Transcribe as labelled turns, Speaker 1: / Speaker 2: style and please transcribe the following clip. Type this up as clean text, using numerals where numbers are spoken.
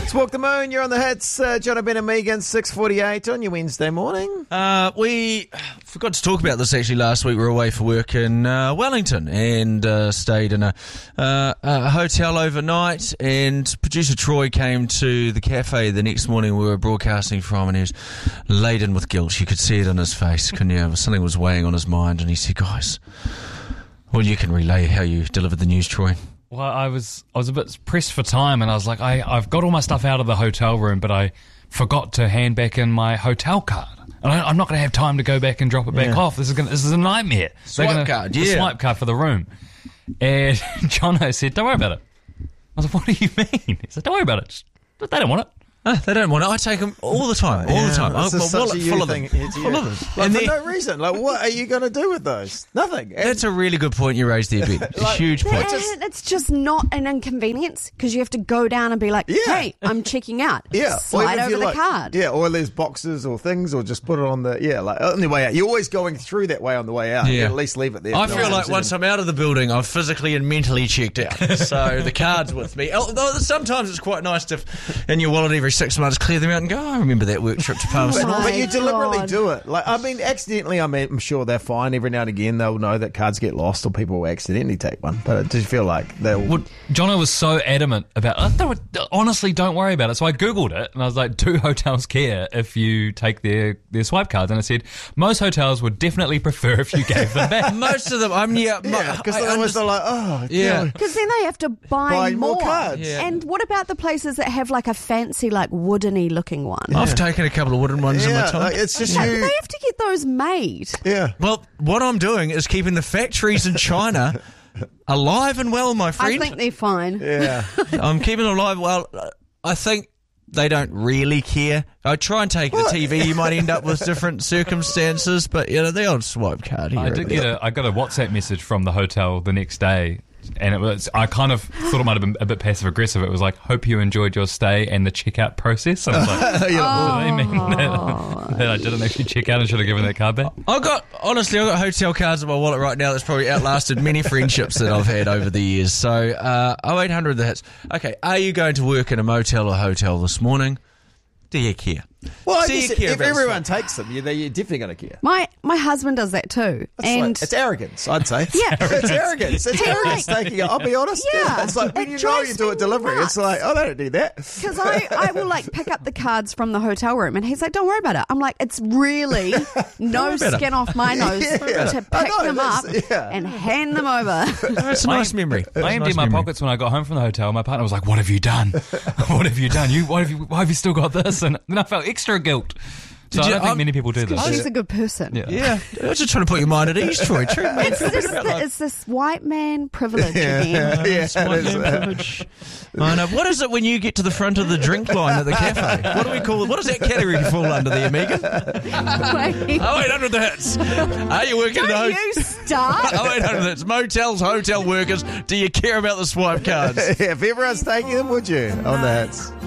Speaker 1: Let's walk the moon. You're on the hits. John Ben and Megan, 6:48 on your Wednesday morning.
Speaker 2: We forgot to talk about this actually last week. We were away for work in Wellington and stayed in a hotel overnight. And producer Troy came to the cafe the next morning we were broadcasting from, and he was laden with guilt. You could see it on his face, couldn't you? Something was weighing on his mind, and he said, "Guys, well, you can relay how you delivered the news, Troy."
Speaker 3: Well, I was a bit pressed for time, and I was like, I've got all my stuff out of the hotel room, but I forgot to hand back in my hotel card. And I'm not going to have time to go back and drop it back off. This is a nightmare.
Speaker 2: Swipe card,
Speaker 3: the swipe card for the room. And Jono said, "Don't worry about it." I was like, "What do you mean?" He said, "Don't worry about it. They don't want it."
Speaker 2: They don't want it. I take them all the time. I've got a wallet full of them. Full of them.
Speaker 1: Like, for no reason. Like, what are you going to do with those? Nothing.
Speaker 2: That's a really good point you raised there, Ben. It's a huge point.
Speaker 4: It's just not an inconvenience because you have to go down and be like, "Hey, I'm checking out." Slide over the card.
Speaker 1: Yeah, or there's boxes or things, or just put it on on the way out. You're always going through that way on the way out.
Speaker 2: Yeah.
Speaker 1: You at least leave it there.
Speaker 2: I feel like once I'm out of the building, I've physically and mentally checked out. So the card's with me. Although sometimes it's quite nice to, in your wallet every 6 months, clear them out and go, I remember that work trip to Palmerston.
Speaker 1: But you deliberately do it. Like, I mean, accidentally, I'm sure they're fine. Every now and again, they'll know that cards get lost or people will accidentally take one. But it does feel like they'll...
Speaker 3: Well, Jono was so adamant about honestly, don't worry about it. So I Googled it, and I was like, do hotels care if you take their swipe cards? And I said, most hotels would definitely prefer if you gave them back.
Speaker 2: Most of them,
Speaker 1: because they're always like,
Speaker 4: Because then they have to buy
Speaker 1: more cards.
Speaker 4: Yeah. And what about the places that have like a fancy, like woodeny looking one?
Speaker 2: I've taken a couple of wooden ones in my time.
Speaker 1: Like, it's just
Speaker 4: They have to get those made.
Speaker 1: Yeah.
Speaker 2: Well, what I'm doing is keeping the factories in China alive and well, my friend.
Speaker 4: I think they're fine.
Speaker 1: Yeah.
Speaker 2: I'm keeping them alive. Well, I think they don't really care. I try and take the TV. You might end up with different circumstances, but the old swipe card.
Speaker 3: I got a WhatsApp message from the hotel the next day. And I kind of thought it might have been a bit passive aggressive. It was like, "Hope you enjoyed your stay and the checkout process." I was like, "Do they mean that I didn't actually check out and should have given that card back?"
Speaker 2: I've got hotel cards in my wallet right now that's probably outlasted many friendships that I've had over the years. So 0800 the hits. Okay, are you going to work in a motel or hotel this morning? Do you care?
Speaker 1: Well, I guess if everyone takes them, you're definitely going to care.
Speaker 4: My husband does that too.
Speaker 1: It's arrogance, I'd say.
Speaker 4: Yeah.
Speaker 1: It's arrogance. It's arrogance taking it. I'll be honest.
Speaker 4: Yeah.
Speaker 1: It's like when you do it delivery, it's like, they don't do that.
Speaker 4: Because I will pick up the cards from the hotel room and he's like, "Don't worry about it." I'm like, it's really no skin off my nose to pick them up and hand them over.
Speaker 2: It's a nice memory.
Speaker 3: I emptied my pockets when I got home from the hotel. My partner was like, "What have you done? What have you done? Why have you still got this?" And then I felt extra guilt. So I don't think many people do this.
Speaker 4: She's a good person.
Speaker 2: Yeah. I was just trying to put your mind at ease, Troy.
Speaker 4: It's this white man privilege again.
Speaker 2: It's white man privilege. I know. What is it when you get to the front of the drink line at the cafe? What do we call it? What does that category fall under there, Megan? 0800 the hits. Are you working in a hotel?
Speaker 4: You start.
Speaker 2: 0800 the hits. Motels, hotel workers. Do you care about the swipe cards?
Speaker 1: If everyone's taking them, would you? On the hits.